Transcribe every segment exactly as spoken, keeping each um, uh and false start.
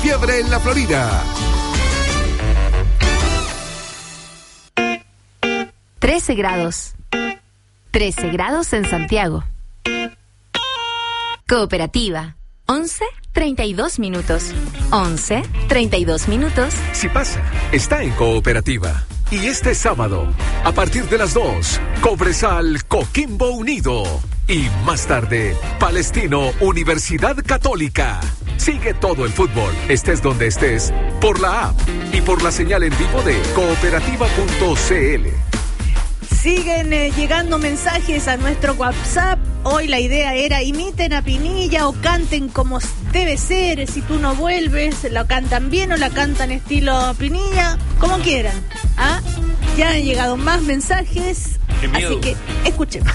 fiebre en la Florida. trece grados. trece grados en Santiago. Cooperativa. once, treinta y dos minutos. once, treinta y dos minutos. Si pasa, está en Cooperativa. Y este sábado, a partir de las dos, Cobresal Coquimbo Unido. Y más tarde, Palestino Universidad Católica. Sigue todo el fútbol, estés donde estés, por la app y por la señal en vivo de cooperativa punto c l. Siguen eh, llegando mensajes a nuestro WhatsApp. Hoy la idea era imiten a Pinilla o canten como debe ser. Si tú no vuelves, lo cantan bien o la cantan estilo Pinilla, como quieran. ¿Ah? Ya han llegado más mensajes, así que escuchemos.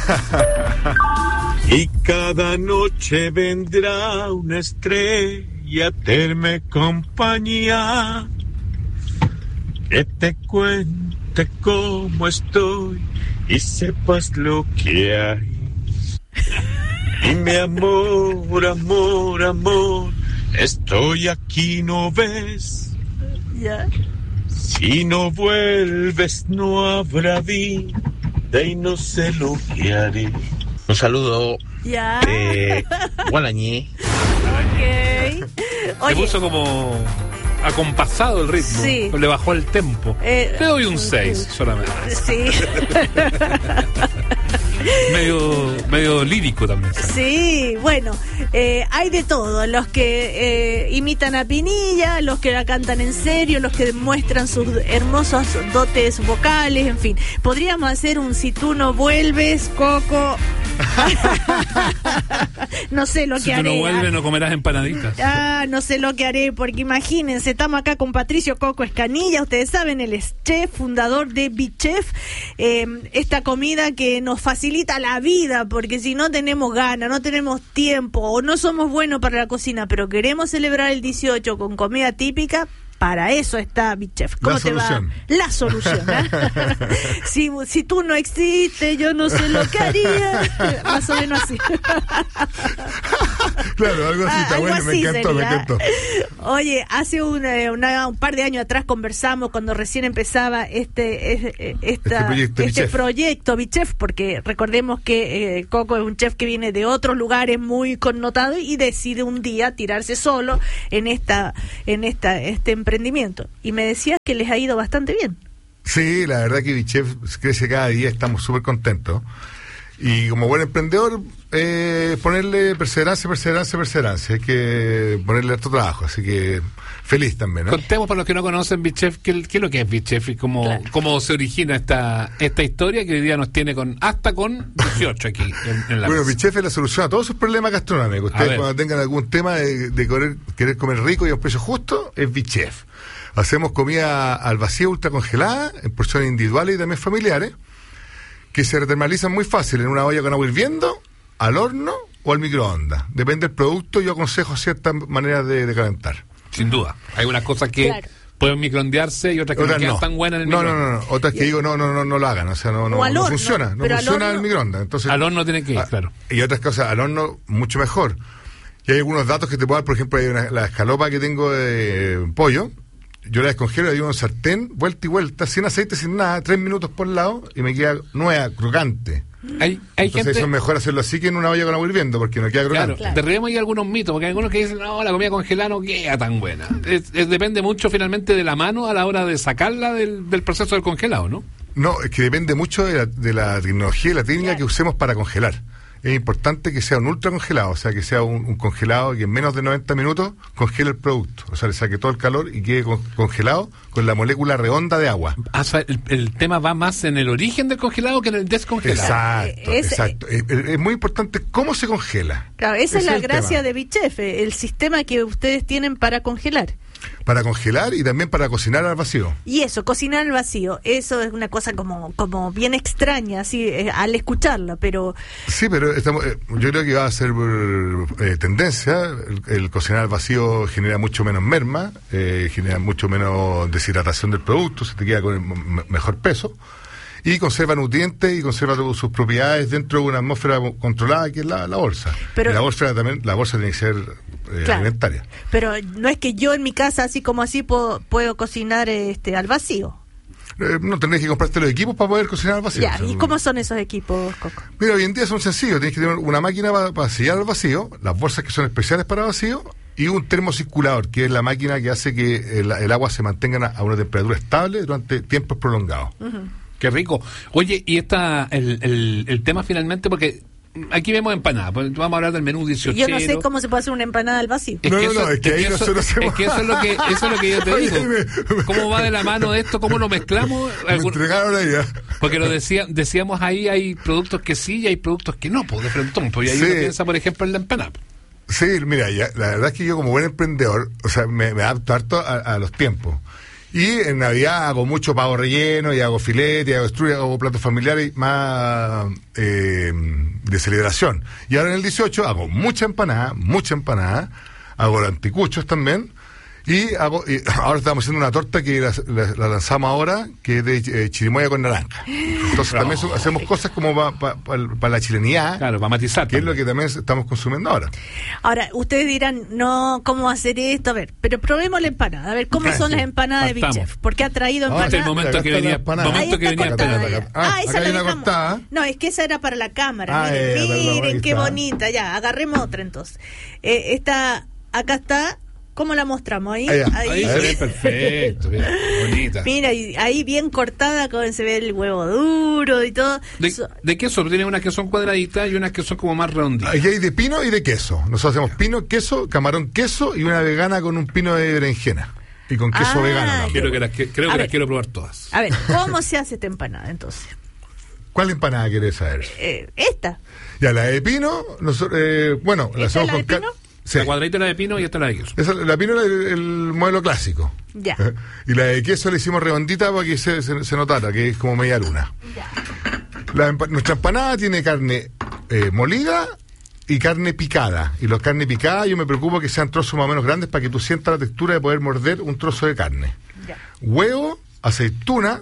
Y cada noche vendrá una estrella a hacerme compañía, que te cuente cómo estoy y sepas lo que hay. Y mi amor, amor, amor, estoy aquí, ¿no ves? Ya. Si no vuelves no habrá vida y no sé lo que haré. Un saludo Ya. de Gualañé. Ok. Le puso como acompasado el ritmo. Sí. Le bajó el tempo. Eh, Le doy un seis solamente. Sí. medio, medio lírico también. ¿sabes? Sí, bueno, eh, hay de todo, los que eh, imitan a Pinilla, los que la cantan en serio, los que muestran sus hermosos dotes vocales, en fin. Podríamos hacer un Si tú no vuelves, Coco. No sé lo Si que tú haré. no vuelves, no comerás empanaditas. Ah, no sé lo que haré, porque imagínense, estamos acá con Patricio Coco Escanilla, ustedes saben, él es chef, fundador de Bichef, eh, esta comida que nos facilita la vida, porque si no tenemos ganas, no tenemos tiempo, o no somos buenos para la cocina, pero queremos celebrar el dieciocho con comida típica, para eso está Bichef. ¿Cómo La te solución. va? La solución. ¿eh? si, si tú no existes, yo no sé lo que haría. Más o menos así. Claro, algo así, Ah, está algo bueno, me así encantó, me sería. encantó. Oye, hace una, una, un par de años atrás conversamos cuando recién empezaba este este, esta, Este proyecto este Bichef. proyecto Bichef, porque recordemos que eh, Coco es un chef que viene de otros lugares muy connotado y decide un día tirarse solo en esta en esta este emprendimiento. Y me decías que les ha ido bastante bien. Sí, la verdad que Bichef crece cada día, estamos súper contentos. Y como buen emprendedor, eh, ponerle perseverancia, perseverancia, perseverancia. Hay que ponerle harto trabajo, así que feliz también, ¿no? Contemos para los que no conocen Bichef, ¿qué, qué es lo que es Bichef y cómo, Claro. cómo se origina esta esta historia que hoy día nos tiene con hasta con dieciocho aquí en, en la Bueno, mesa. Bichef es la solución a todos sus problemas gastronómicos. A Ustedes ver. cuando tengan algún tema de, de querer, querer comer rico y a un precio justo, es Bichef. Hacemos comida al vacío ultra congelada, en porciones individuales y también familiares, que se retermalizan muy fácil en una olla con agua hirviendo, al horno o al microondas. Depende del producto, yo aconsejo ciertas maneras de, de calentar. Sin duda. Hay unas cosas que Claro. pueden microondearse y otras que Otras no quedan no. tan buenas en el no, no, microondas. no, no. Otras que digo, no, no, no, no lo hagan. O sea, no, no, O al no horno, funciona. No pero al funciona horno- el microondas. Entonces, Al horno tiene que ir, ah, claro. Y otras cosas, al horno, mucho mejor. Y hay algunos datos que te puedo dar, por ejemplo, hay una, la escalopa que tengo de pollo. Yo la descongelo, la digo en un sartén, vuelta y vuelta, sin aceite, sin nada, tres minutos por lado, y me queda nueva, crocante. Hay, hay Entonces gente... eso es mejor hacerlo así que en una olla con agua hirviendo, porque no queda Claro, crocante. derribemos ahí algunos mitos, porque hay algunos que dicen, no, la comida congelada no queda tan buena. Es- es- depende mucho finalmente de la mano a la hora de sacarla del, del proceso del congelado, ¿no? No, es que depende mucho de la, de la tecnología y la técnica Claro. que usemos para congelar. Es importante que sea un ultra congelado, o sea, que sea un, un congelado que en menos de noventa minutos congele el producto. O sea, le saque todo el calor y quede con- congelado con la molécula redonda de agua. Ah, o sea, el, el tema va más en el origen del congelado que en el descongelado. Exacto, Es- exacto. Es, es muy importante cómo se congela. Claro, esa Ese es la el gracia tema. de Bichef, eh, el sistema que ustedes tienen para congelar. Para congelar y también para cocinar al vacío. Y eso, cocinar al vacío, eso es una cosa como como bien extraña, así eh, al escucharla, pero Sí, pero estamos, eh, yo creo que va a ser eh, tendencia. El, el cocinar al vacío genera mucho menos merma, eh, genera mucho menos deshidratación del producto, se te queda con el m- mejor peso. Y conserva nutrientes y conserva tu- sus propiedades dentro de una atmósfera controlada que es la, la bolsa. Pero- Y la bolsa también, la bolsa tiene que ser eh, Claro. alimentaria. Pero no es que yo en mi casa, así como así, puedo, puedo cocinar este al vacío. Eh, no tenés que comprarte los equipos para poder cocinar al vacío. Ya, O sea, ¿y cómo son esos equipos, Coco? Mira, hoy en día son sencillos. Tienes que tener una máquina para, para sellar al vacío, las bolsas que son especiales para vacío, y un termocirculador, que es la máquina que hace que el, el agua se mantenga a una temperatura estable durante tiempos prolongados. Uh-huh. Qué rico. Oye, y esta, el, el, el tema finalmente, porque aquí vemos empanadas, pues vamos a hablar del menú dieciocho. Yo no sé cómo se puede hacer una empanada al vacío. Es No, que no, eso, no, es que ahí eso- nosotros es hacemos- que eso es lo que eso es lo que yo te Oye, digo. me- ¿Cómo va de la mano esto? ¿Cómo lo mezclamos? Me Algún- entregaron ahí. ¿eh? porque lo decía, decíamos ahí, hay productos que sí y hay productos que no, pues de frente. Pues y ahí Sí. uno piensa, por ejemplo, en la empanada. Sí, mira, ya, la verdad es que yo como buen emprendedor, o sea, me, me adapto harto a, a los tiempos. Y en Navidad hago mucho pavo relleno, y hago filete, y hago estruy, hago platos familiares más eh, de celebración. Y ahora en el dieciocho hago mucha empanada, mucha empanada, hago los anticuchos también, y hago y ahora estamos haciendo una torta que la, la- la lanzamos ahora, que es de eh, chirimoya con naranja. Entonces también so- hacemos cosas como para pa, pa- pa la chilenidad, Claro, para matizar. que es lo también. que también estamos consumiendo ahora. Ahora, ustedes dirán, no, ¿cómo hacer esto? A ver, pero probemos la empanada. A ver, ¿cómo Ah, son sí. las empanadas de Partamos. Bichef? Porque ha traído Ah, empanadas. Hasta el momento Acá que está la venía, empanada. momento Ahí que está venía cortada. esperando. Ah, Ah, esa acá la hay una dejamos. cortada. No, es que esa era para la cámara. Ah, miren, ya, perdón, miren ahí qué está. bonita. Ya, agarremos otra entonces. Eh, esta, acá está. ¿Cómo la mostramos? Ahí, Ahí, Ahí se ve perfecto, bien, bonita. Mira, y ahí bien cortada, con se ve el huevo duro y todo. ¿De, So- de queso? Tiene unas que son cuadraditas y unas que son como más redonditas. Aquí hay de pino y de queso. Nosotros hacemos pino, queso, camarón, queso y una vegana con un pino de berenjena. Y con queso Ah, vegano también. Quiero que las, que- creo A que ver. las quiero probar todas. A ver, ¿cómo se hace esta empanada entonces? ¿Cuál empanada querés saber? Eh, esta. Ya, la de pino, nosotros, eh, bueno, la ¿Esta hacemos es la con de car- pino? Sí. La cuadradita es la de pino y esta es la de queso. Esa- la pino es el, el modelo clásico. Ya. Y la de queso la hicimos redondita para que se, se, se notara, que es como media luna. Ya. La empa- nuestra empanada tiene carne eh, molida y carne picada. Y la carne picada yo me preocupo que sean trozos más o menos grandes para que tú sientas la textura de poder morder un trozo de carne. Ya. Huevo, aceituna,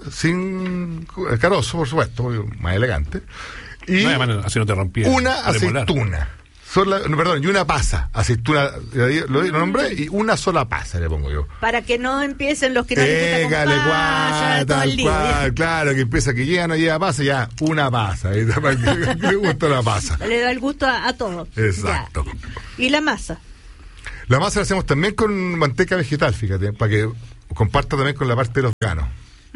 sin eh, carozo, por supuesto, porque más elegante. Y No, además, así no te rompía. una Para demoler. aceituna. Sola- no, perdón, y una pasa. Aceituna, eh, lo, lo nombré, y una sola pasa le pongo yo. Para que no empiecen los que no les gusta con Égale, paya, cual, todo tal el día. cual, claro, que empieza que llega, no llega pasa, ya, una pasa. ¿eh? Para que le gusta la pasa. Le da el gusto a, a todo. Exacto. Ya. Y la masa. La masa la hacemos también con manteca vegetal, fíjate, para que comparta también con la parte de los veganos.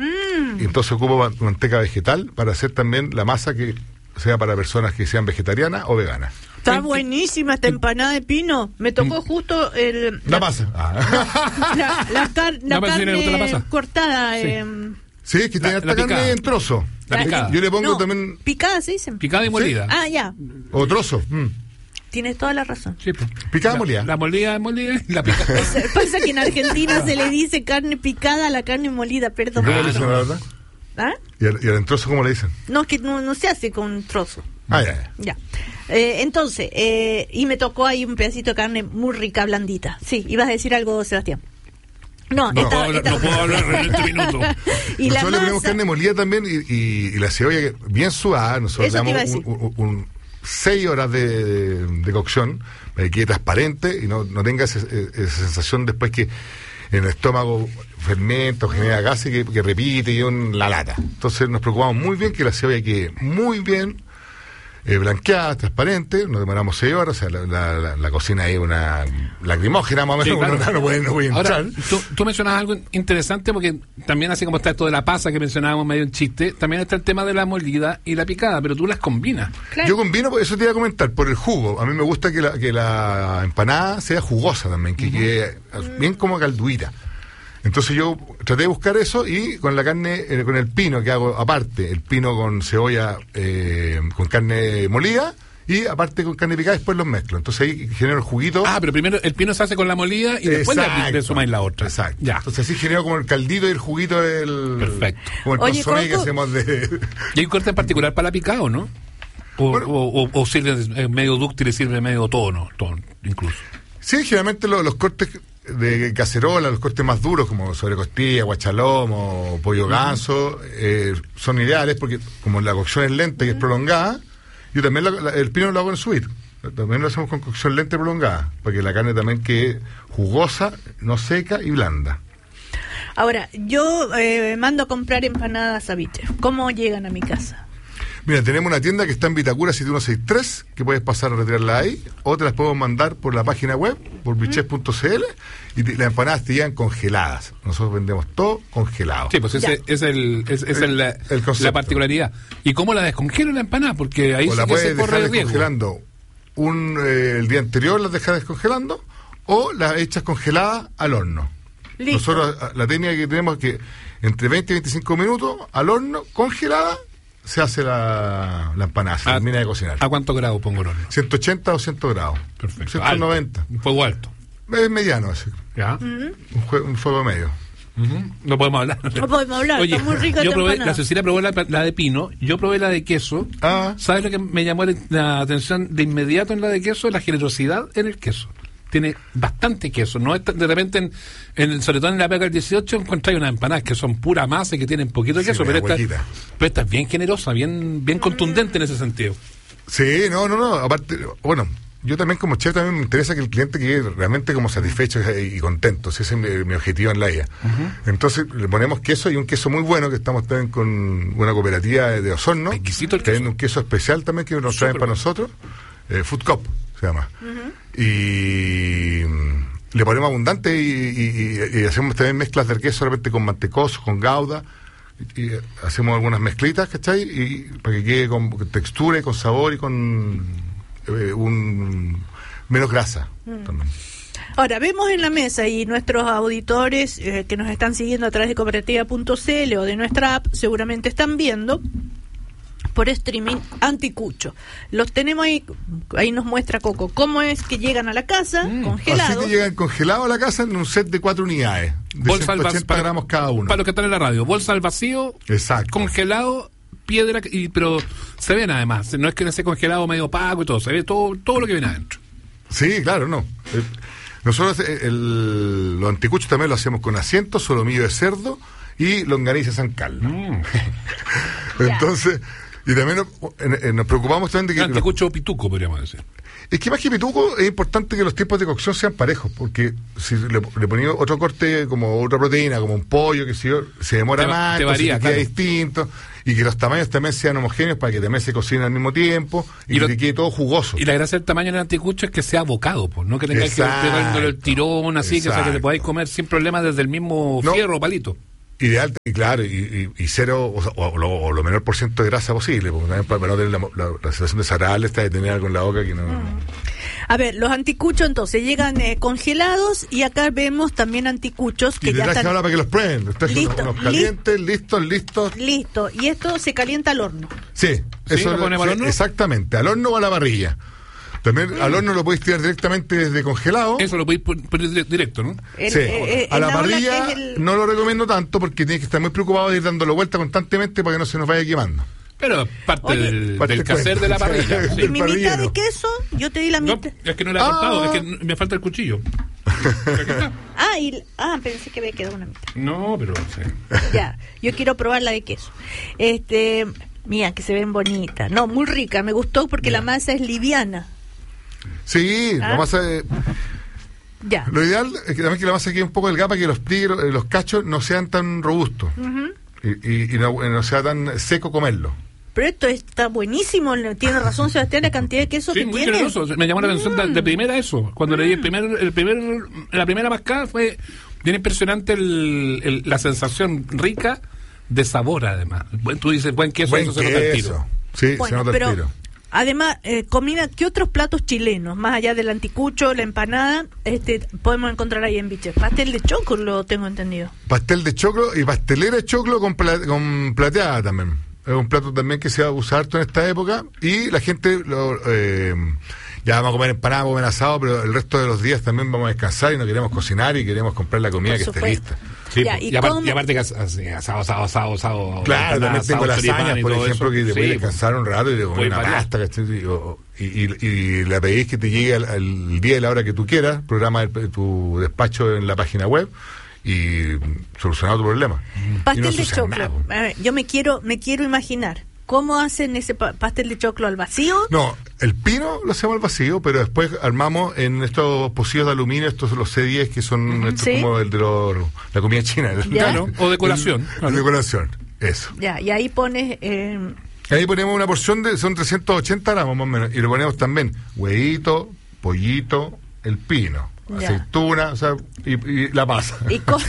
Mm. Y entonces ocupo man- manteca vegetal para hacer también la masa que sea para personas que sean vegetarianas o veganas. Está buenísima esta empanada de pino. Me tocó justo el, La masa. Ah. la, la car- la No, pero si le gusta la carne pasa. cortada. Sí. em, Sí, es que La- tiene la harta carne picada. en trozo. La picada. Yo le pongo no, también. Picada se dicen. Picada y molida. Ah, ya. O trozo. mm. Tienes toda la razón. Sí, pues. Picada La- molida. La molida es molida y la picada. Pasa que en Argentina se le dice carne picada a la carne molida, perdón. ¿Cómo le dicen, la verdad? ¿Ah? ¿Y al, y al en trozo cómo le dicen? No, es que no, no se hace con trozo. Ah, ya, ya. Ya. Eh, entonces, eh, y me tocó ahí un pedacito de carne muy rica, blandita. Sí, ibas a decir algo, Sebastián. No, No, esta- puedo hablar- esta- no puedo hablar en este minuto. y la Nosotros le ponemos masa, carne molida también y, y- y la cebolla que- bien sudada. Nosotros Eso te le iba a damos decir. un, un- un- seis horas de, de- de cocción para que quede transparente y no, no tenga ese- esa sensación después que en el estómago fermenta o genera gases que, que repite y en la lata. Entonces nos preocupamos muy bien que la cebolla quede muy bien eh, blanqueada, transparente. Nos demoramos seis horas. O sea, la, la- la- la cocina es una lacrimógena más o Sí, menos. claro. no, no puede, no puede Ahora, entrar. tú, tú mencionabas algo interesante porque también así como está esto de la pasa que mencionábamos medio en chiste, también está el tema de la molida y la picada, pero tú las combinas. claro. Yo combino, eso te iba a comentar, por el jugo. A mí me gusta que la, que la empanada sea jugosa también, que quede bien como calduita. Entonces yo traté de buscar eso y con la carne, eh, con el pino que hago aparte, el pino con cebolla, eh, con carne molida y aparte con carne picada, después los mezclo. Entonces ahí genero el juguito. Ah, pero primero el pino se hace con la molida y después le, Exacto. le sumáis la otra. Exacto. Ya. Entonces así genero como el caldito y el juguito del... Perfecto. Como el Oye, consomé que Coco. hacemos de... ¿Y hay un corte en particular para la picada o no? O, Bueno. o, o- o sirve eh, medio dúctil y sirve medio tono, tono incluso. Sí, generalmente lo- los cortes de cacerola, los cortes más duros como sobrecostilla, guachalomo, pollo ganso, eh, son ideales porque como la cocción es lenta y es prolongada, yo también la- la- el pino lo hago en subir. también lo hacemos con cocción lenta y prolongada, para que la carne también quede jugosa, no seca y blanda. Ahora, yo eh, mando a comprar empanadas a Bichef. ¿Cómo llegan a mi casa? Mira, tenemos una tienda que está en Vitacura siete uno seis tres, que puedes pasar a retirarla ahí, o te las podemos mandar por la página web, por bichef punto c l, y te, las empanadas te llegan congeladas. Nosotros vendemos todo congelado. Sí, pues ese es, el, es, es el, la, el la particularidad. ¿Y cómo la descongelo la empanada? Porque ahí o sí la que puedes se corre dejar el riesgo. descongelando un, eh, el día anterior, las dejas descongelando, o las echas congeladas al horno. Listo. Nosotros la técnica que tenemos es que entre veinte y veinticinco minutos al horno, congelada, se hace la, la empanada, se ¿A, termina de cocinar. ¿A cuántos grados pongo el horno? ciento ochenta o doscientos grados. Perfecto. ciento noventa. Alto. Un fuego alto. Es mediano ese. ¿Ya? Un, jue- un fuego medio. Uh-huh. No podemos hablar. No podemos hablar, Oye, está muy rica yo esta probé, empanada. la Cecilia probó la, la de pino, yo probé la de queso. Ah. ¿Sabes lo que me llamó la, la atención de inmediato en la de queso? La generosidad en el queso. Tiene bastante queso, no es tan- de repente en, en sobre todo en la pega del dieciocho encontráis unas empanadas que son pura masa y que tienen poquito Sí, queso, una pero esta, huequita. pero esta es bien generosa, bien bien contundente en ese sentido. Sí, no, no, no. Aparte, bueno, yo también como chef también me interesa que el cliente quede realmente como satisfecho y contento. Si ese es mi, mi objetivo en la I A. Uh-huh. Entonces le ponemos queso y un queso muy bueno que estamos también con una cooperativa de, de Osorno. Exquisito el Traen queso. un queso especial también que nos traen Súper para bueno. nosotros. Eh, Food Cup se llama. Uh-huh. Y mm, le ponemos abundante y, y- y- y hacemos también mezclas del queso de repente con mantecoso, con gouda. Y, y hacemos algunas mezclitas, ¿cachai? Y para que quede con textura y con sabor y con eh, un menos grasa también. Ahora, vemos en la mesa y nuestros auditores eh, que nos están siguiendo a través de cooperativa punto c l o de nuestra app seguramente están viendo por streaming anticucho. Los tenemos ahí, ahí nos muestra Coco cómo es que llegan a la casa, Mm. congelados. Así que llegan congelados a la casa en un set de cuatro unidades, de Bolsa al ciento vac- ochenta gramos cada uno. Para los que están en la radio, bolsa al vacío, Exacto. congelado, piedra, y pero se ven además, no es que ese congelado medio opaco y todo, se ve todo, todo lo que viene adentro. Sí, claro, no. Eh, Nosotros eh, el, los anticuchos también lo hacemos con asiento, solomillo de cerdo y longaniza San Carlos. Mm. Entonces, y también nos, en- en- nos preocupamos también de que... los- Anticucho pituco, podríamos decir. es que más que pituco es importante que los tiempos de cocción sean parejos, porque si le, le ponía otro corte como otra proteína, como un pollo, que si yo, se demora Te va- más, te entonces varía, te queda claro. distinto, y que los tamaños también sean homogéneos para que también se cocinen al mismo tiempo y, Y que lo- te quede todo jugoso. Y la gracia del tamaño en el anticucho es que sea bocado, pues, no que tengáis que Exacto. pegándole el tirón así, que, o sea, que te Exacto. podáis comer sin problema desde el mismo No. fierro o palito. Ideal, y claro, y, y, y cero, o, sea, o lo, o lo menor por ciento de grasa posible, porque también para no tener la, la, la sensación desagradable esta de tener algo en la boca que no... A ver, los anticuchos entonces llegan eh, congelados y acá vemos también anticuchos que Y te ya traje están ahora para que los prueben, los traje Listo, unos, unos li- calientes, listos, listos. listos. Y esto se calienta al horno. Sí, eso ¿lo ponemos al horno? exactamente, al horno o a la parrilla. También al horno lo podéis tirar directamente desde congelado. Eso lo podéis pon- poner di- directo, ¿no? El- Sí. eh, eh, a en la ola que parrilla es el- no lo recomiendo tanto porque tienes que estar muy preocupado de ir dándole vuelta constantemente para que no se nos vaya quemando. Pero es parte Oye, del, parte del del caser cuento. de la parrilla. Sí. sí. Y mi mitad de parrillero. queso, yo te di la No, mitad. es que no le he Ah. cortado, es que n- me falta el cuchillo. Aquí está. Ah, y, ah, pensé que había quedado una mitad. No, pero sí. Ya, yo quiero probar la de queso. Este, mira, que se ven bonitas. No, muy rica, me gustó porque la masa es liviana. Sí, Ah. la masa, eh, Ya. lo ideal es que también que la masa quede un poco delgada para que los pliegues, eh, los cachos no sean tan robustos Ujú. y, y- y no, no sea tan seco comerlo. Pero esto está buenísimo, tiene razón Sebastián, la cantidad de queso Sí, que muy tiene. generoso. Me llamó la atención de, Mm. de primera eso. Cuando leí el primer, el primer, la primera mascada fue bien impresionante el, el- la sensación rica de sabor, además. Buen- Tú dices buen queso, Buen eso se nota el queso. tiro. Sí, se Bueno, nota pero el tiro. además, eh, combina, ¿qué otros platos chilenos, más allá del anticucho, la empanada, este, podemos encontrar ahí en Bichef? Pastel de choclo, lo tengo entendido. Pastel de choclo y pastelera de choclo con, pla- con plateada también. Es un plato también que se va a usar harto en esta época y la gente lo, eh, ya vamos a comer empanada, vamos a comer asado, pero el resto de los días también vamos a descansar y no queremos cocinar y queremos comprar la comida Por que esté supuesto. lista. Sí, Ya, pues, ¿y y, aparte, cómo? y aparte que as- as- asado, asado, asado, asado. Claro, empanada, también tengo asado, lasañas, choripán y por todo ejemplo, eso. que te Sí, puedes pues. descansar un rato y te comer Puedes una variar. pasta, ¿cachai? Y, o- y, y, y la pedís que te llegue al, al día y la hora que tú quieras, programa el- tu despacho en la página web y solucionado tu problema. Y no Pastel de ensuciar choclo. nada, po. A ver, yo me quiero, me quiero imaginar ¿Cómo hacen ese pa- pastel de choclo al vacío? No, el pino lo hacemos al vacío, pero después armamos en estos pocillos de aluminio, estos los C diez, que son estos Sí. como el de los, la comida china. Ya. Claro, o decoración. El- claro. Decoración, eso. Ya, y ahí pones... Eh, Ahí ponemos una porción de, son trescientos ochenta gramos más o menos, y le ponemos también huevito, pollito, el pino, Ya. aceituna, o sea, y, y la masa. y, co-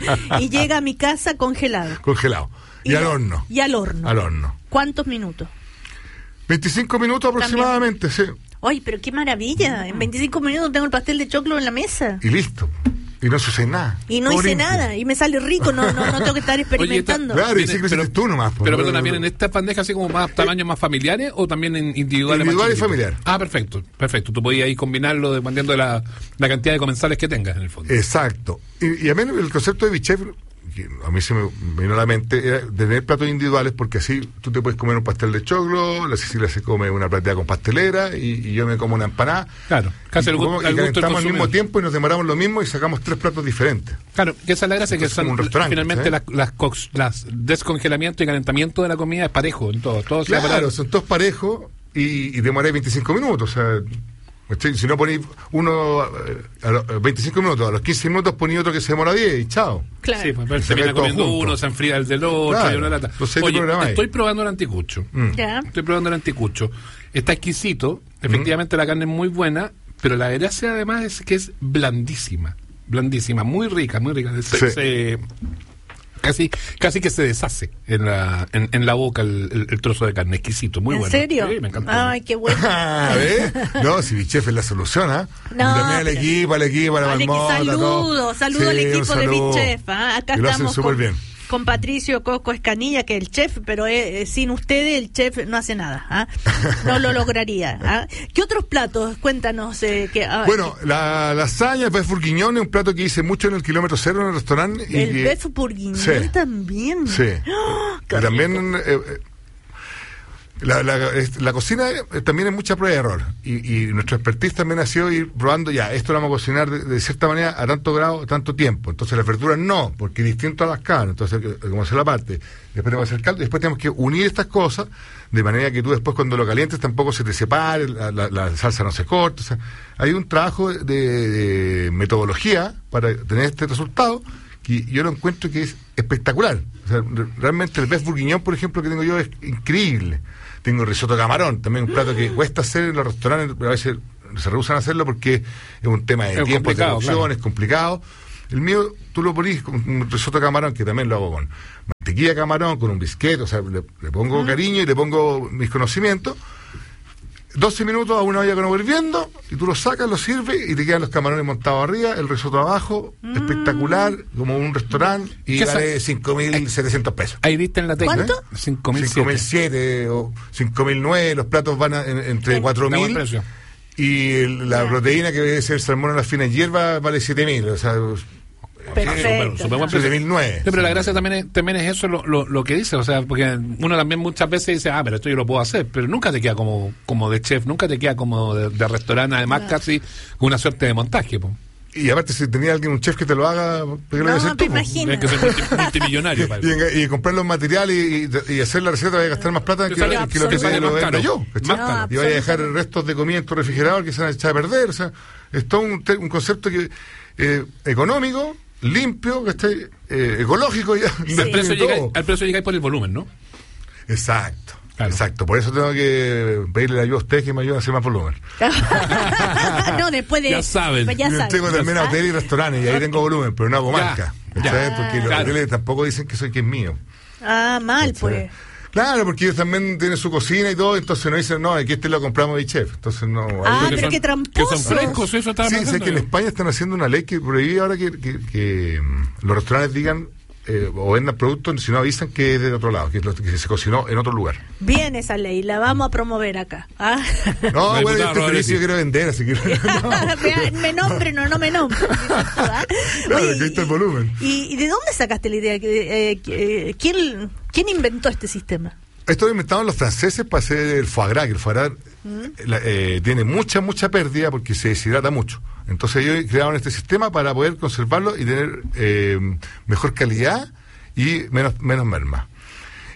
y llega a mi casa congelado. Congelado. Y, al lo- horno. Y al horno. Al horno. ¿Cuántos minutos? veinticinco minutos aproximadamente, sí. Ay, pero qué maravilla. En veinticinco minutos tengo el pastel de choclo en la mesa. Y listo. Y no sucede nada. Y no Todo hice limpio. nada. Y me sale rico. No no, no tengo que estar experimentando. Oye, Claro, y Viene- sí que pero- hiciste tú nomás. po. Pero perdona, ¿vienen estas bandejas así como más tamaños más familiares o también en individuales? Individual más y chiquitos? familiar. Ah, perfecto, perfecto. Tú podías ahí combinarlo dependiendo de la, la cantidad de comensales que tengas en el fondo. Exacto. Y, y a mí el concepto de bichef, que a mí se me vino a la mente, era tener platos individuales, porque así tú te puedes comer un pastel de choclo, la Cecilia se come una platea con pastelera y, y yo me como una empanada. Claro, casi y, al gu- como- y al gusto del calentamos al mismo consumidor. tiempo y nos demoramos lo mismo y sacamos tres platos diferentes. Claro, que esa es la gracia, que Es como son un restaurante, finalmente ¿eh? las, las, cox- las descongelamiento y calentamiento de la comida es parejo en todo. todo se va a Claro, parar. son todos parejos y, y demoráis veinticinco minutos. O sea, ¿cachai? Si no ponéis uno eh, a los eh, veinticinco minutos, a los quince minutos ponéis otro que se demora diez y chao. Claro. Sí, pues, Se se viene ve todo comiendo junto. uno, se enfría el del otro, Claro. y una lata. Entonces, ¿qué Oye, programa hay? estoy probando el anticucho. Mm. Ya. Estoy probando el anticucho. Está exquisito, efectivamente la carne es muy buena, pero la gracia además es que es blandísima, blandísima, muy rica, muy rica. Se- Sí. se- casi, casi que se deshace en la, en, en la boca el, el- el trozo de carne, exquisito, muy ¿En bueno. serio? Sí, me encantó. Ay, qué bueno. ¿Ves? No, si Bichef es la solución, ¿ah? No, Y también al pero- equipo, al equipo, a la Vale, que marmota, saludo, todo. saludo al Sí, equipo un de saludo. Big Chef. ¿ah? Acá Y lo hacen estamos súper con, bien. con Patricio Coco Escanilla, que es el chef, pero eh, eh, sin ustedes el chef no hace nada. ¿ah? No lo lograría. ¿ah? ¿Qué otros platos? Cuéntanos. Eh, que, ah, Bueno, la lasaña, el beef bourguignon es un plato que hice mucho en el kilómetro cero en el restaurante. y el que- beef bourguignon Sí. también. Sí. ¡Ah! qué Y también rico! eh, eh, la, la, es- la cocina eh, también es mucha prueba y error. Y, y nuestro expertise también ha sido ir probando, ya, esto lo vamos a cocinar de, de cierta manera a tanto grado, a tanto tiempo. Entonces las verduras no, porque es distinto a las carnes. Entonces, eh, como hacer la parte, después tenemos que hacer el caldo, y después tenemos que unir estas cosas de manera que tú después cuando lo calientes tampoco se te separe, la, la- la salsa no se corta. O sea, hay un trabajo de, de metodología para tener este resultado que yo lo encuentro que es espectacular. O sea, re- realmente el beef bourguignon, por ejemplo, que tengo yo es increíble. Tengo risotto de camarón, también un plato que cuesta hacer en los restaurantes, pero a veces se rehusan a hacerlo porque es un tema de Es tiempo, de complicado, producción, claro. es complicado. El mío, tú lo ponís con un risotto de camarón, que también lo hago con mantequilla de camarón, con un bisquete, o sea, le, le pongo cariño y le pongo mis conocimientos. doce minutos a una olla con agua hirviendo, y tú lo sacas, lo sirves y te quedan los camarones montados arriba, el risotto abajo, espectacular, como un restaurante, y ¿Qué vale sa- cinco mil setecientos pesos. Ahí viste en la tecla. ¿Cuánto? cinco mil cinco mil siete o cinco mil nueve, los platos van a- en- entre En- cuatro Está buen mil precio. y el- la Ya. proteína que debe ser salmón en las finas hierbas vale siete mil, o sea, Perfecto. súper buen siete mil nueve. Sí, pero la gracia también es, también es eso lo, lo, lo que dice, o sea, porque uno también muchas veces dice, ah, pero esto yo lo puedo hacer, pero nunca te queda como, como de chef, nunca te queda como de, de restaurante, además casi una suerte de montaje. Po. Y aparte, si tenía alguien, un chef que te lo haga, ¿por qué lo No, voy a hacer te tú, po? imagino. Tienes que ser multi- multimillonario. para Y, eso. en- y comprar los materiales y, y hacer la receta vaya a gastar más plata que, Te sale- que lo que te sale lo más venda caro. yo. ¿cachai? Más caro. Y vaya a dejar absolutamente. restos de comida en tu refrigerador que se van a echar a perder. O sea, es todo un, te- un concepto que eh, económico, limpio, ¿cachai? Eh, ecológico ya. Sí. Al precio todo. llegáis- al precio llegáis por el volumen, ¿no? Exacto. Claro. Exacto, por eso tengo que pedirle ayuda a usted que me ayude a hacer más volumen. no, después de. Ya saben. Ya Yo saben. tengo también a Ah, hoteles y restaurantes y ahí tengo volumen, pero no hago Ya, marca. ya. ¿cachai? Porque los Claro. hoteles tampoco dicen que soy que es mío. Ah, mal, ¿cachai? pues. Claro, porque ellos también tienen su cocina y todo, entonces no dicen, no, aquí este lo compramos de chef. Entonces no. Ah, ahí- Que pero son- qué tramposos. Que son frescos, eso estaba sí, sé pensando que en yo. España están haciendo una ley que prohíbe ahora que, que- que, mm, los restaurantes digan eh, o vendan productos si no avisan que es de otro lado, que, es lo- que se cocinó en otro lugar. Bien esa ley, la vamos a promover acá. ¿ah? No, La bueno, yo diputada estoy feliz, Rodríguez. yo quiero vender, así que. me, me nombren o no me nombren. ¿ah? Claro, Oye, que ahí está el volumen. ¿Y, y de dónde sacaste la idea? Que, eh, que, eh, ¿quién, ¿Quién inventó este sistema? Esto lo inventaron los franceses para hacer el foie gras, que el foie gras la- eh, tiene mucha, mucha pérdida porque se deshidrata mucho. Entonces ellos crearon este sistema para poder conservarlo y tener eh, mejor calidad y menos, menos merma.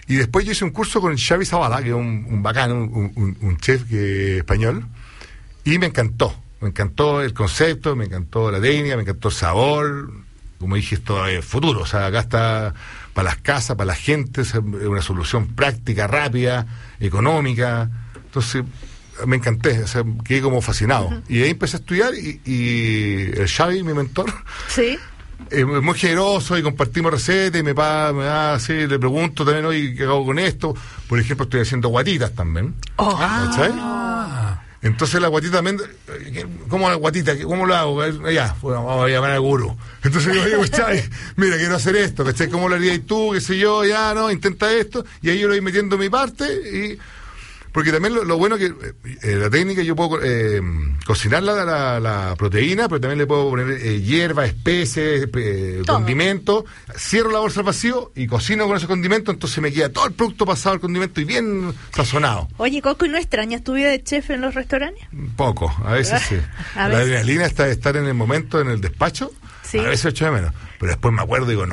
Y después yo hice un curso con Xavi Zavala, que es un, un bacán, un, un, un chef que, español, y me encantó. Me encantó el concepto, me encantó la técnica, me encantó el sabor. Como dije, esto es futuro. O sea, acá está para las casas, para la gente, es una solución práctica, rápida, económica. Entonces, me encanté, o sea, quedé como fascinado. Uh-huh. Y ahí empecé a estudiar y, y el Xavi, mi mentor, ¿sí? Es muy generoso y compartimos recetas y me va, me va así, le pregunto también, hoy ¿qué hago con esto? Por ejemplo, estoy haciendo guatitas también. Oh. ¿Cachai? Ah. Entonces la guatita también, ¿cómo la guatita? ¿Cómo lo hago? Ya, bueno, vamos a llamar al gurú. Entonces yo digo, Xavi, mira, quiero hacer esto, ¿cachai? ¿Cómo lo harías tú? ¿Qué sé yo? Ya, no, intenta esto. Y ahí yo lo voy metiendo mi parte y... Porque también lo, lo bueno que eh, la técnica yo puedo eh, cocinar la, la, la proteína, pero también le puedo poner eh, hierba, especies, eh, condimentos, cierro la bolsa al vacío y cocino con esos condimentos, entonces me queda todo el producto pasado al condimento y bien sazonado. Oye, Coco, ¿y no extrañas tu vida de chef en los restaurantes? Poco, a veces sí. A la veces. adrenalina está de estar en el momento, en el despacho, ¿sí? A veces echo de menos. Pero después me acuerdo y digo, no.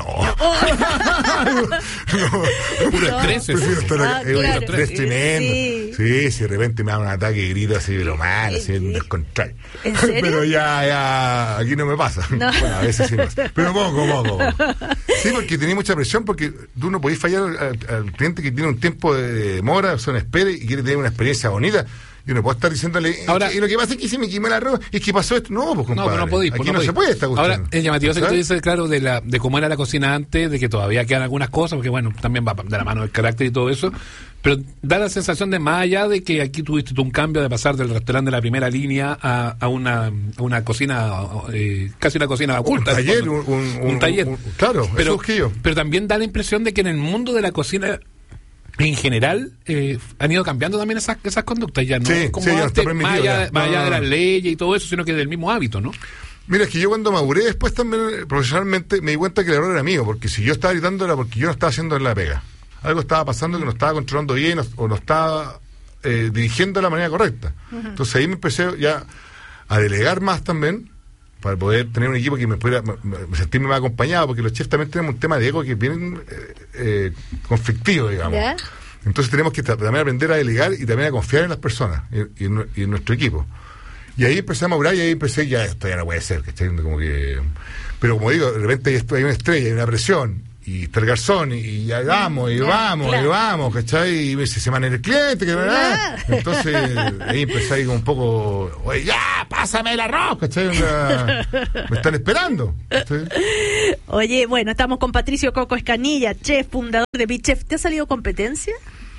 no, no. Puro estrés. Prefiero estar acá. Ah, Es un claro. estrés tremendo. Sí. Sí, si de repente me da un ataque y grito así de lo mal, así en descontrol. ¿En serio? Pero ya, ya, aquí no me pasa. No. Bueno, a veces sí me pasa. Pero poco, poco. Sí, porque tenía mucha presión, porque tú no podés fallar al, al, al cliente que tiene un tiempo de demora, o sea, una espera y quiere tener una experiencia bonita. Yo no puedo estar diciéndole, ahora, y lo que pasa es que se me quemó el arroz, es que pasó esto. No, pues compadre, no, no podís, aquí pues no, no se puede esta cuestión. Ahora, es llamativo que tú ¿sabes? dices, claro, de la de cómo era la cocina antes, de que todavía quedan algunas cosas, porque bueno, también va de la mano del carácter y todo eso, pero da la sensación de, más allá de que aquí tuviste tú un cambio de pasar del restaurante de la primera línea a, a, una, a una cocina, eh, casi una cocina oculta. Un taller, un, un, un, un taller. Un, claro, pero, eso es que yo. Pero también da la impresión de que en el mundo de la cocina... En general, eh, han ido cambiando también esas esas conductas, ya no sí, como sí, ya antes, está más allá, ya. más allá no, de no. las leyes y todo eso, sino que del mismo hábito, ¿no? Mira, es que yo cuando maduré después también eh, profesionalmente me di cuenta que el error era mío, porque si yo estaba gritando era porque yo no estaba haciendo la pega. Algo estaba pasando que no estaba controlando bien o, o no estaba eh, dirigiendo de la manera correcta. Uh-huh. Entonces ahí me empecé ya a delegar más también, para poder tener un equipo que me pudiera me, me sentirme más acompañado, porque los chefs también tenemos un tema de ego que es bien eh, eh, conflictivo, digamos. ¿Yeah? Entonces tenemos que también aprender a delegar y también a confiar en las personas y, y, en, y en nuestro equipo. Y ahí empecé a madurar y ahí empecé, ya esto ya no puede ser, ¿cachai? Como que, pero como digo, de repente hay una estrella, hay una presión, y está el garzón, y ya vamos, y ya, vamos, claro. y vamos, ¿cachai? Y me dice, se van el cliente, que verdad. Entonces ahí empecé ahí como un poco, oye, ya, pásame el arroz, ¿cachai? Una, me están esperando, ¿cachai? Oye, bueno, estamos con Patricio Coco Escanilla, chef, fundador de BeChef. ¿Te ha salido competencia?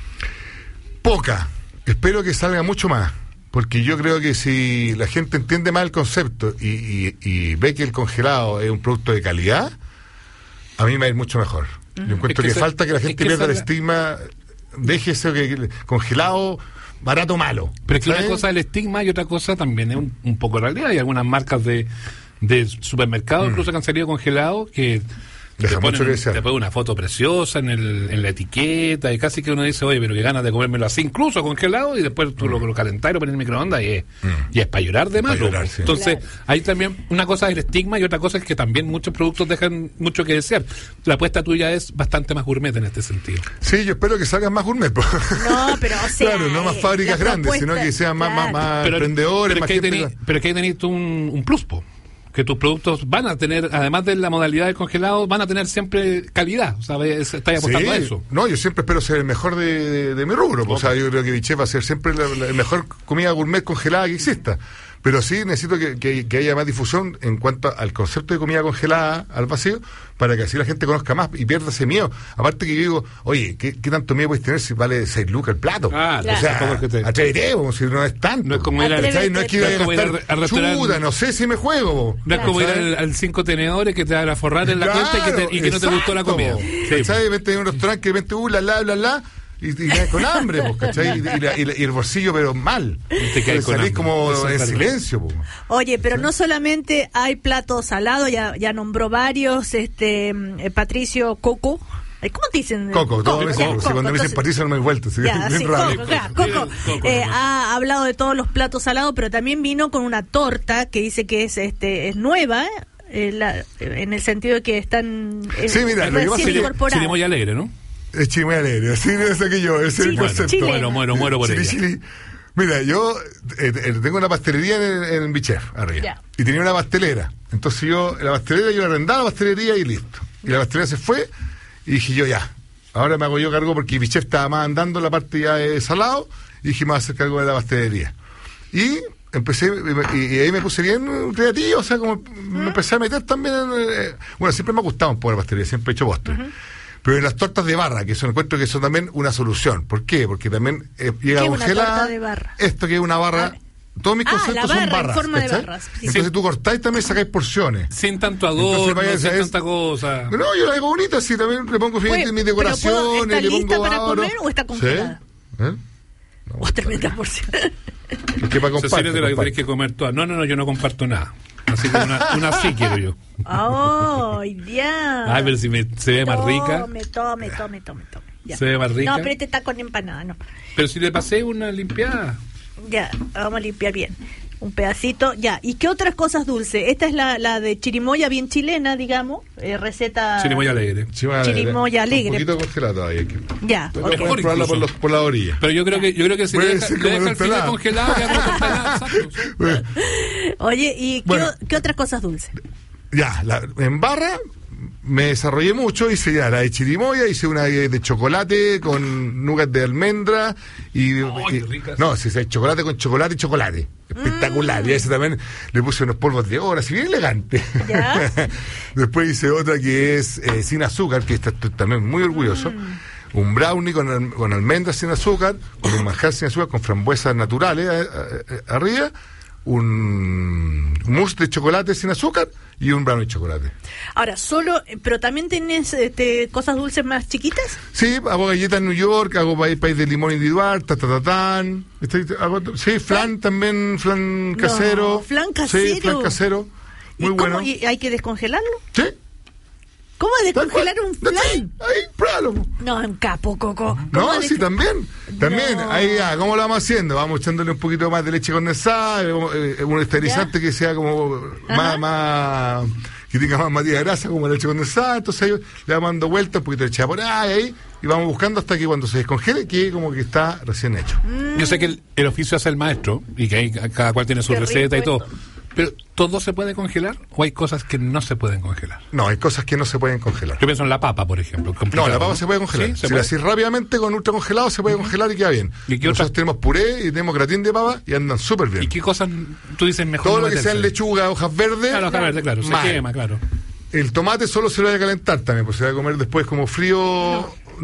Poca. Espero que salga mucho más. Porque yo creo que si la gente entiende más el concepto y, y, y ve que el congelado es un producto de calidad, a mí me va a ir mucho mejor. Uh-huh. Yo encuentro es que, que falta que la gente que pierda salga... el estigma, deje eso que, que congelado, barato, malo. Pero es que ¿sabes? Una cosa es el estigma y otra cosa también es un, un poco realidad. Hay algunas marcas de, de supermercados mm. incluso que han salido congelados que... Deja te ponen, mucho que desear. Te ponen una foto preciosa en, el, en la etiqueta y casi que uno dice, oye, pero que ganas de comérmelo así, incluso congelado, y después tú mm. lo, lo calentás y lo pones en el microondas y es, mm. y es para llorar de malo. Llorar, sí. Entonces, claro. Hay también, una cosa es el estigma y otra cosa es que también muchos productos dejan mucho que desear. La apuesta tuya es bastante más gourmet en este sentido. Sí, yo espero que salgan más gourmet. No, pero o sea... Claro, no más fábricas grandes, sino que sean claro. más, más, más pero, emprendedores, pero más es que gente... Tení, pero es que ahí tenés tú un, un plus, po. Que tus productos van a tener, además de la modalidad del congelado, van a tener siempre calidad. O sea, estáis apostando sí, a eso. No, yo siempre espero ser el mejor de, de, de mi rubro. Okay. O sea, yo creo que BeChef va a ser siempre la, la mejor comida gourmet congelada que exista. Pero sí necesito que, que, que haya más difusión en cuanto al concepto de comida congelada al vacío, para que así la gente conozca más y pierda ese miedo. Aparte que yo digo, oye, ¿qué, qué tanto miedo puedes tener si vale seis lucas el plato? Ah, o sea, te... atrévete, si no es tanto. No es como ir al, no es que ir a gastar al restaurante. Chuta, no sé si me juego. No es como ir al, al cinco tenedores que te van a forrar en la claro, cuenta y que, te, y que no te gustó la comida. Sí. ¿Sabes? Vente a un restaurante que vente, uh, la, la, la, la. Y, y con hambre, pues, ¿cachai? Y, y, la, y, la, y el bolsillo, pero mal. Te caes con salís hambre. como Eso en es silencio, pues. Oye, pero ¿sí? No solamente hay platos salados, ya, ya nombró varios, este eh, Patricio Coco. ¿Cómo te dicen? Coco, todo Coco, me ya, dicen, Coco, si cuando me dicen Patricio no me he vuelto, ¿sí? Ya, bien sí, raro. Coco, claro, Coco, Coco eh, ha hablado de todos los platos salados, pero también vino con una torta que dice que es este es nueva, eh, la, en el sentido de que están eh, sí, mira, lo que pasa es que Chirimoya alegre, ¿no? Es chirimoya alegre, así es que yo, ese es el Chile, concepto. Chile. Muero, muero, muero por Chili, ella. chili. Mira, yo eh, eh, tengo una pastelería en, en Bichef, arriba. Ya. Y tenía una pastelera. Entonces yo, la pastelera, yo arrendaba la pastelería y listo. Y la pastelera se fue y dije yo ya. Ahora me hago yo cargo porque Bichef estaba más andando la parte ya de salado y dije me voy a hacer cargo de la pastelería. Y empecé, y, y ahí me puse bien creativo, o sea, como me empecé a meter también en, eh, bueno, siempre me ha gustado un poco la pastelería, siempre he hecho postres. Uh-huh. Pero en las tortas de barra, que son encuentro que son también una solución. ¿Por qué? Porque también eh, llega ¿Qué es una congelada. torta de barra? Esto que es una barra. Ah, todos mis ah, conceptos la barra, son barras. en forma de ¿cachai? barras, sí. Entonces Sí. tú cortáis también sacáis porciones. Sin tanto Entonces, adorno, vaya, sin es- tanta cosa. No, yo la hago bonita, sí, también le pongo Oye, fíjate, mis pero ¿puedo- decoraciones, está le lista pongo para aro. comer o está congelada? ¿Sí? ¿Eh? No, Oh, tremenda porción. es que para Cecilia, compartir. te la tenés que comer toda. No, no, no, yo no comparto nada. Así que una, una sí quiero yo. ¡Ay, ya! Ay, pero si me, se ve más rica. Tome, tome, tome, tome, tome. Ya. Se ve más rica. No, pero este está con empanada, no. Pero si le pasé una limpiada. Ya, vamos a limpiar bien. Un pedacito, ya. ¿Y qué otras cosas dulces? Esta es la, la de chirimoya bien chilena, digamos. Eh, receta. Chirimoya alegre. Chirimoya alegre. Un poquito congelado todavía. que- Ya, Pero ok. mejor puedes probarla por, incluso. los, por la orilla. Pero yo creo que yo creo que si Puede le deja, ser le como deja la el filete ensalada. congelado, queda como ensalada, exacto. Bueno, Oye, ¿y qué, Bueno. o- qué otras cosas dulces? ya, la- en barra me desarrollé mucho, hice ya la de chirimoya, hice una de, de chocolate con nugas de almendra y, Oh, y- qué ricas. no, sí, sí, chocolate con chocolate y chocolate, espectacular. Y a ese también le puse unos polvos de oro, así bien elegante. Ya. Después hice otra que es eh, sin azúcar, que esta estoy también muy orgulloso. Un brownie con, al- con almendras sin azúcar, con un manjar sin azúcar, con frambuesas naturales eh, eh, eh, arriba, un mousse de chocolate sin azúcar y un brownie de chocolate. Ahora, solo, eh, pero también tenés este, cosas dulces más chiquitas. Sí, hago galletas en New York, hago país, país de limón individual, tatatán. Hago, sí, flan también, flan casero. flan casero. Sí, flan casero. Muy ¿Y cómo- bueno. y hay que descongelarlo? Sí. ¿Cómo descongelar tal un cual. flan? Ahí, pruébalo. No, en capo, Coco. ¿Cómo No, des- sí, también. También, No. ahí ya, ¿cómo lo vamos haciendo? Vamos echándole un poquito más de leche condensada, eh, eh, un esterilizante que sea como Ajá. más, más, que tenga más materia grasa, como leche condensada. Entonces ahí le vamos dando vuelta, un poquito de leche por ahí, ahí, y vamos buscando hasta que cuando se descongele, que como que está recién hecho. Yo sé que el, el oficio hace el maestro y que hay, cada cual tiene su Qué receta y rico todo. esto. Pero ¿todo se puede congelar o hay cosas que no se pueden congelar? No, hay cosas que no se pueden congelar. Yo pienso en la papa, por ejemplo. No, complicado, la papa se puede congelar. Sí, se si puede. la haces rápidamente con ultra congelado, se puede congelar y queda bien. ¿Y qué Nosotros otra- tenemos puré y tenemos gratín de papa y andan súper bien. ¿Y qué cosas tú dices mejor? Todo no lo que meterse? sean lechuga, hojas verdes. Claro, hoja verde, claro. Se mal. quema, claro. El tomate solo se lo va a calentar también, pues se va a comer después como frío